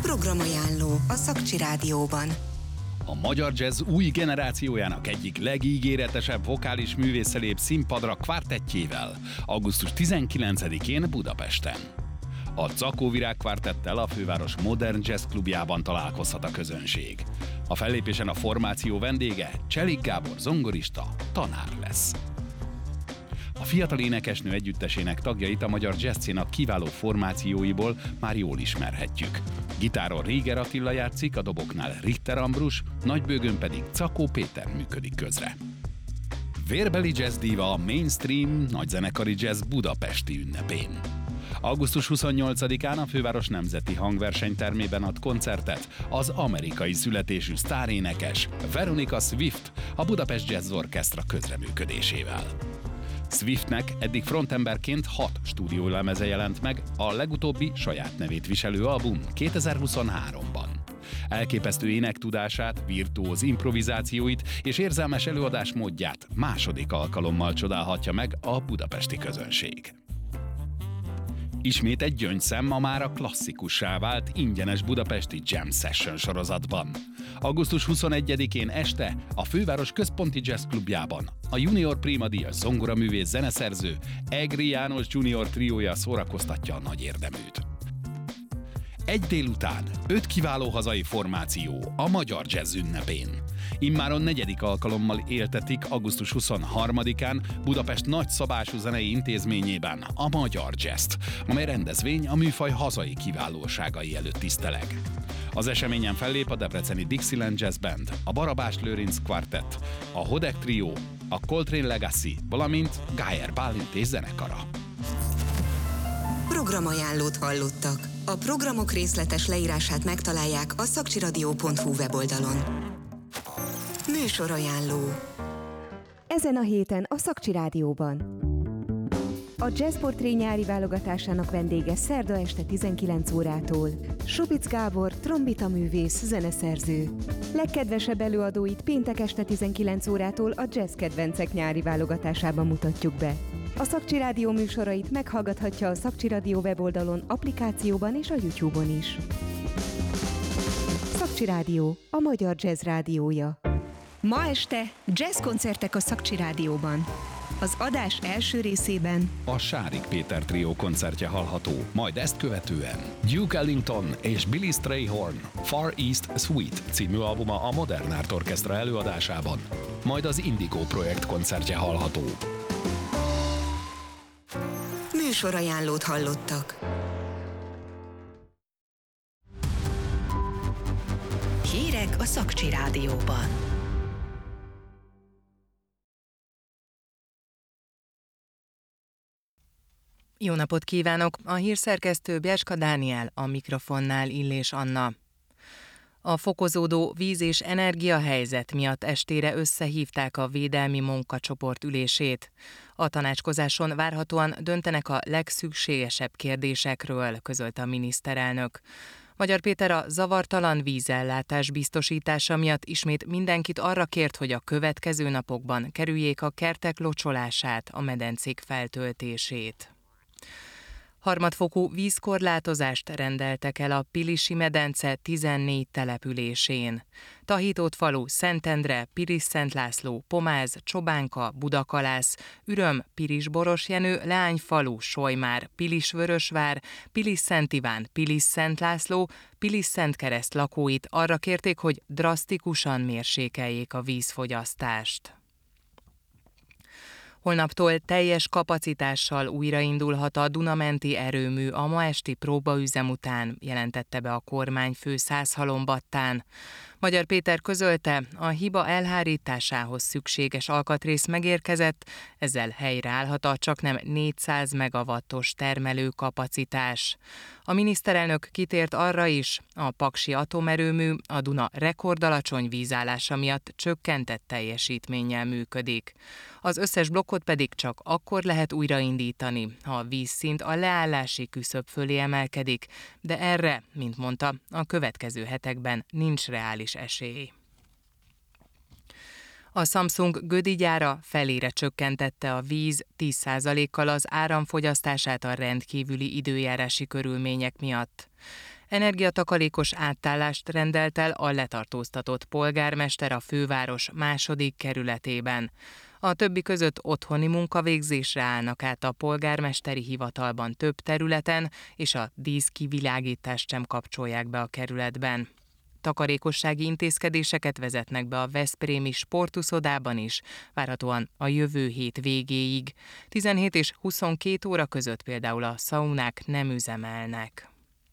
Programajánló a Szakcsi Rádióban. A magyar jazz új generációjának egyik legígéretesebb vokális művésze lép színpadra kvártettjével augusztus 19-én Budapesten. A Zakó Virág kvártettel a főváros Modern Jazz klubjában találkozhat a közönség. A fellépésen a formáció vendége Cselik Gábor zongorista, tanár lesz. A fiatal énekesnő együttesének tagjait a magyar jazzszénak kiváló formációiból már jól ismerhetjük. Gitáron Réger Attila játszik, a doboknál Richter Ambrus, nagybőgön pedig Czakó Péter működik közre. Vérbeli jazzdíva a mainstream nagyzenekari jazz budapesti ünnepén. Augusztus 28-án a főváros nemzeti hangversenytermében ad koncertet az amerikai születésű sztárénekes Veronica Swift a Budapest Jazz Orchestra közreműködésével. Swiftnek eddig frontemberként 6 stúdiólemeze jelent meg, a legutóbbi saját nevét viselő album 2023-ban. Elképesztő énektudását, virtuóz improvizációit és érzelmes előadás módját második alkalommal csodálhatja meg a budapesti közönség. Ismét egy gyöngyszem a mára klasszikussá vált ingyenes budapesti Jam Session sorozatban. Augusztus 21-én este a főváros központi jazz klubjában a Junior Prima díjas zongoraművész zeneszerző Egri János Junior triója szórakoztatja a nagy érdeműt. Egy délután 5 kiváló hazai formáció a magyar jazz ünnepén. Immáron 4. alkalommal éltetik augusztus 23-án Budapest nagyszabású zenei intézményében a magyar jazzt, amely rendezvény a műfaj hazai kiválóságai előtt tiszteleg. Az eseményen fellép a debreceni Dixieland Jazz Band, a Barabás Lőrinc Quartet, a Hodek Trio, a Coltrane Legacy, valamint Gájer Bálint és zenekara. Programajánlót hallottak. A programok részletes leírását megtalálják a szakcsiradio.hu weboldalon. Műsorajánló. Ezen a héten a Szakcsi Rádióban. A Jazz Portré nyári válogatásának vendége szerda este 19 órától. Subic Gábor, trombitaművész, zeneszerző. Legkedvesebb előadóit péntek este 19 órától a Jazz Kedvencek nyári válogatásában mutatjuk be. A Szakcsi Rádió műsorait meghallgathatja a Szakcsi Rádió weboldalon, applikációban és a YouTube-on is. Szakcsi Rádió, a magyar jazz rádiója. Ma este jazzkoncertek a Szakcsi Rádióban. Az adás első részében a Sárik Péter trió koncertje hallható, majd ezt követően Duke Ellington és Billy Strayhorn Far East Suite című albuma a Modern Art Orchestra előadásában, majd az Indigo projekt koncertje hallható. Műsorajánlót hallottak. Hírek a Szakcsi Rádióban. Jó napot kívánok! A hírszerkesztő Bjeska Dániel, a mikrofonnál Illés Anna. A fokozódó víz- és energiahelyzet miatt estére összehívták a védelmi munkacsoport ülését. A tanácskozáson várhatóan döntenek a legszükségesebb kérdésekről, közölte a miniszterelnök. Magyar Péter a zavartalan vízellátás biztosítása miatt ismét mindenkit arra kért, hogy a következő napokban kerüljék a kertek locsolását, a medencék feltöltését. Harmadfokú vízkorlátozást rendeltek el a Pilisi medence 14 településén. Tahitót falu, Szentendre, Pilis-Szent László, Pomáz, Csobánka, Budakalász, Üröm, Pilis-Borosjenő, Leányfalu, Solymár, Pilis-Vörösvár, Pilis-Szent Iván, Pilis-Szent László, Pilis-Szentkereszt lakóit arra kérték, hogy drasztikusan mérsékeljék a vízfogyasztást. Holnaptól teljes kapacitással újraindulhat a Duna-menti erőmű a ma esti próbaüzem után, jelentette be a kormányfő Szászhalombattán. Magyar Péter közölte, a hiba elhárításához szükséges alkatrész megérkezett, ezzel helyreállhat a csaknem 400 megawattos termelőkapacitás. A miniszterelnök kitért arra is, a paksi atomerőmű a Duna rekordalacsony vízállása miatt csökkentett teljesítménnyel működik. Az összes blokkot pedig csak akkor lehet újraindítani, ha a vízszint a leállási küszöb fölé emelkedik, de erre, mint mondta, a következő hetekben nincs reális esély. A Samsung Gödi gyára felére csökkentette a víz 10%-kal az áramfogyasztását a rendkívüli időjárási körülmények miatt. Energiatakarékos átállást rendelt el a letartóztatott polgármester a főváros 2. kerületében. A többi között otthoni munkavégzésre állnak át a polgármesteri hivatalban több területen, és a díszkivilágítást sem kapcsolják be a kerületben. Takarékossági intézkedéseket vezetnek be a veszprémi sportuszodában is, várhatóan a jövő hét végéig. 17 és 22 óra között például a szaunák nem üzemelnek.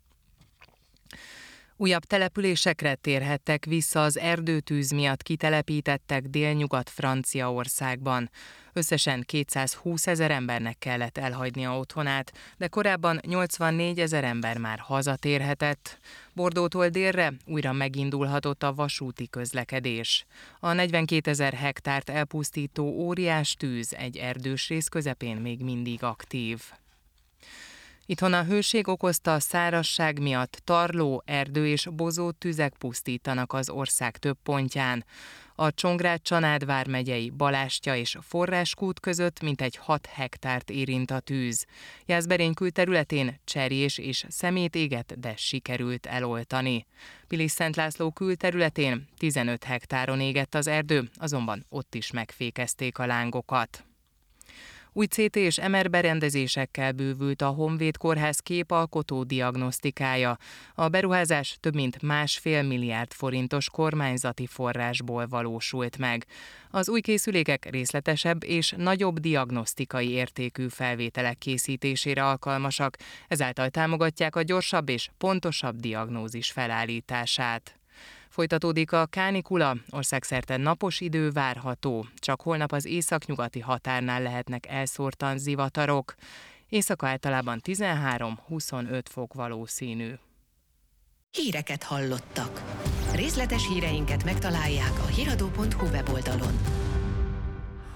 Újabb településekre térhettek vissza az erdőtűz miatt kitelepítettek Délnyugat-Franciaországban. Összesen 220 000 embernek kellett elhagynia otthonát, de korábban 84 000 ember már hazatérhetett. Bordótól délre újra megindulhatott a vasúti közlekedés. A 42 000 hektárt elpusztító óriás tűz egy erdős rész közepén még mindig aktív. Itthon a hőség okozta szárazság miatt tarló, erdő és bozóttüzek pusztítanak az ország több pontján. A Csongrád-Csanád vármegyei Balástya és Forráskút között mintegy 6 hektárt érint a tűz. Jászberény külterületén cserjés és szemét égett, de sikerült eloltani. Pilis-Szent László külterületén 15 hektáron égett az erdő, azonban ott is megfékezték a lángokat. Új CT és MR berendezésekkel bővült a Honvéd Kórház képalkotó diagnosztikája. A beruházás több mint 1,5 milliárd forintos kormányzati forrásból valósult meg. Az új készülékek részletesebb és nagyobb diagnosztikai értékű felvételek készítésére alkalmasak, ezáltal támogatják a gyorsabb és pontosabb diagnózis felállítását. Folytatódik a kánikula, országszerte napos idő várható, csak holnap az északnyugati határnál lehetnek elszórtan zivatarok. Éjszaka általában 13-25 fok valószínű. Híreket hallottak. Részletes híreinket megtalálják a hiradó.hu weboldalon.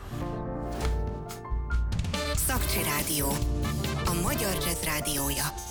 Szakcsi Rádió. A magyar jazz rádiója.